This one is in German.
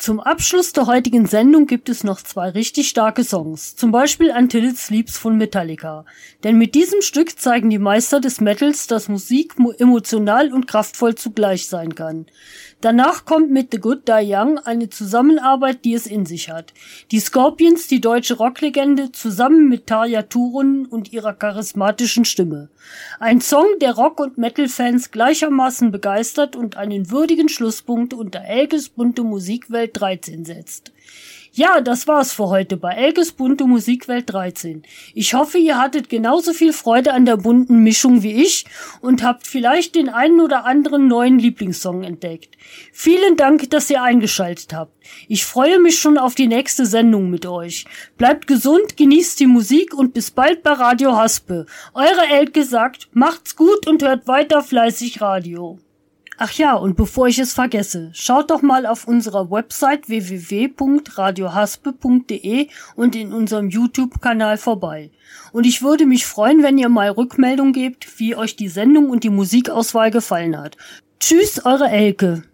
Zum Abschluss der heutigen Sendung gibt es noch 2 richtig starke Songs, zum Beispiel Until It Sleeps von Metallica. Denn mit diesem Stück zeigen die Meister des Metals, dass Musik emotional und kraftvoll zugleich sein kann. Danach kommt mit The Good Die Young eine Zusammenarbeit, die es in sich hat. Die Scorpions, die deutsche Rocklegende, zusammen mit Tarja Turunen und ihrer charismatischen Stimme. Ein Song, der Rock- und Metal-Fans gleichermaßen begeistert und einen würdigen Schlusspunkt unter Elkes bunte Musikwelt 13 setzt. Ja, das war's für heute bei Elkes bunte Musikwelt 13. Ich hoffe, ihr hattet genauso viel Freude an der bunten Mischung wie ich und habt vielleicht den einen oder anderen neuen Lieblingssong entdeckt. Vielen Dank, dass ihr eingeschaltet habt. Ich freue mich schon auf die nächste Sendung mit euch. Bleibt gesund, genießt die Musik und bis bald bei Radio Haspe. Eure Elke sagt, macht's gut und hört weiter fleißig Radio. Ach ja, und bevor ich es vergesse, schaut doch mal auf unserer Website www.radiohaspe.de und in unserem YouTube-Kanal vorbei. Und ich würde mich freuen, wenn ihr mal Rückmeldung gebt, wie euch die Sendung und die Musikauswahl gefallen hat. Tschüss, eure Elke.